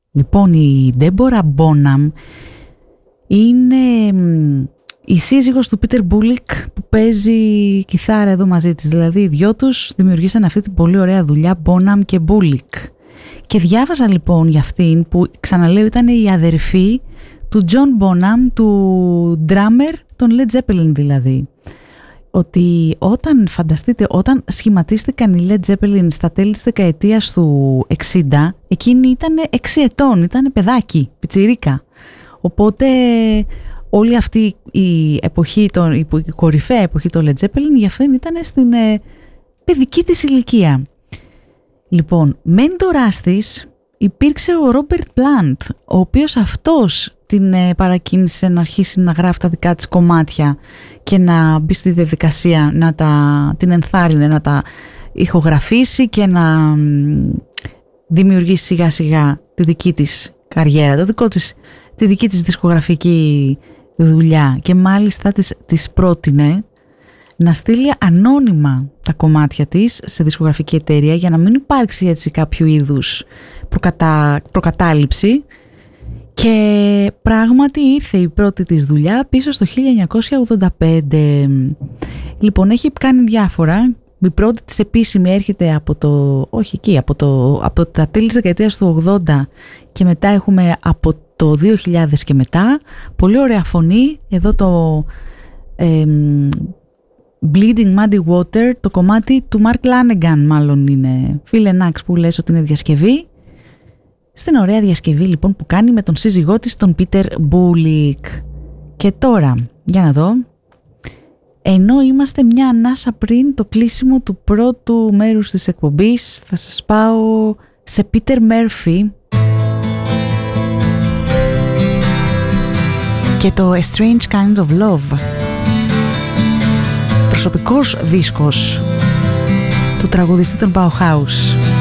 Λοιπόν, η Ντέμπορα Μπόναμ είναι η σύζυγος του Πίτερ Μπούλικ που παίζει κιθάρα εδώ μαζί της. Δηλαδή οι δυο τους δημιουργήσαν αυτή την πολύ ωραία δουλειά, Μπόναμ και Μπούλικ. Και διάβαζα λοιπόν για αυτήν που, ξαναλέω, ήταν η αδερφή του Τζον Μπόναμ, του drummer των Led Zeppelin δηλαδή. Ότι όταν σχηματίστηκαν οι Led Zeppelin στα τέλη της δεκαετίας του 60, εκείνη ήταν 6 ετών, ήταν παιδάκι, πιτσιρίκα. Οπότε όλη αυτή η εποχή, η κορυφαία εποχή των Led Zeppelin για αυτήν ήταν στην παιδική της ηλικία. Λοιπόν, μέντορας της υπήρξε ο Ρόμπερτ Πλάντ, ο οποίος αυτός την παρακίνησε να αρχίσει να γράφει τα δικά της κομμάτια και να μπει στη διαδικασία, την ενθάρρυνε να τα ηχογραφήσει και να δημιουργήσει σιγά σιγά τη δική της καριέρα, τη δική της δισκογραφική δουλειά, και μάλιστα της πρότεινε να στείλει ανώνυμα τα κομμάτια της σε δισκογραφική εταιρεία για να μην υπάρξει έτσι κάποιο είδους προκατάληψη, και πράγματι ήρθε η πρώτη της δουλειά πίσω στο 1985. Λοιπόν, έχει κάνει διάφορα. Η πρώτη της επίσημη έρχεται από τα τέλη της δεκαετίας του 80 και μετά έχουμε από το 2000 και μετά. Πολύ ωραία φωνή. Εδώ το Bleeding Muddy Water, το κομμάτι του Mark Lanegan μάλλον είναι. Φίλε Νάξ που λες ότι είναι διασκευή. Στην ωραία διασκευή λοιπόν που κάνει με τον σύζυγό της, τον Πίτερ Μπούλικ. Και τώρα, για να δω, ενώ είμαστε μια ανάσα πριν το κλείσιμο του πρώτου μέρους της εκπομπής, θα σας πάω σε Πίτερ Μέρφυ και το A Strange Kind of Love, προσωπικός δίσκος του τραγουδιστή των Bauhaus.